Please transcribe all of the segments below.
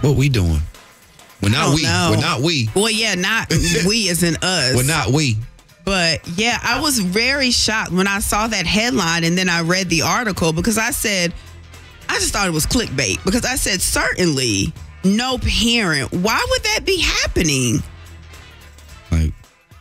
What we doing? Well, not we. know. Well, not we. Well, yeah, not we as in us. Well, not we. But yeah, I was very shocked when I saw that headline and then I read the article because I just thought it was clickbait because I said, certainly no parent. Why would that be happening? Like,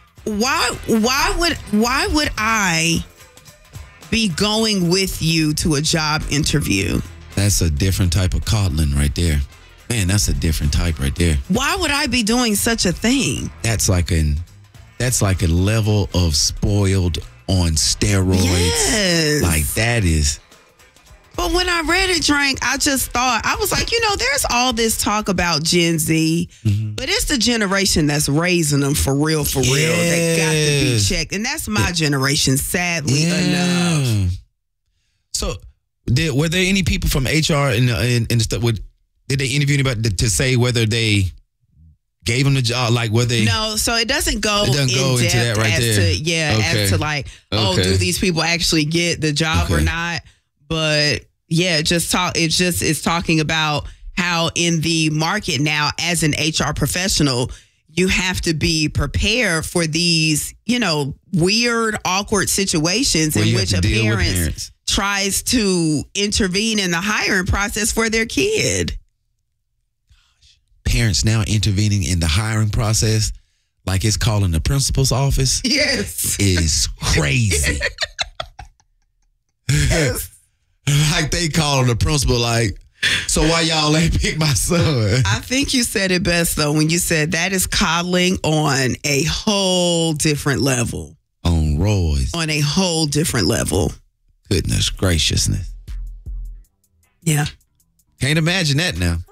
why would I be going with you to a job interview? that's a different type of coddling right there. Man, that's a different type right there. Why would I be doing such a thing? That's like a level of spoiled on steroids. Yes. Like that is. But when I read it, Drink, I just thought, I was like, there's all this talk about Gen Z, but it's the generation that's raising them for real, that got to be checked. And that's my generation, sadly enough. So, were there any people from HR and the stuff? Did they interview anybody to say whether they gave them the job? Like, were they? No, so it doesn't go, into that right there. As to like, do these people actually get the job or not? But yeah, it's talking about how in the market now, as an HR professional, you have to be prepared for these, weird, awkward situations in which a parent tries to intervene in the hiring process for their kid. Parents now intervening in the hiring process, like it's calling the principal's office. Yes. Is crazy. Yes. Like they calling the principal like, so why y'all ain't pick my son? I think you said it best though when you said that is coddling on a whole different level. On Roy's. On a whole different level. Goodness graciousness. Yeah. Can't imagine that now.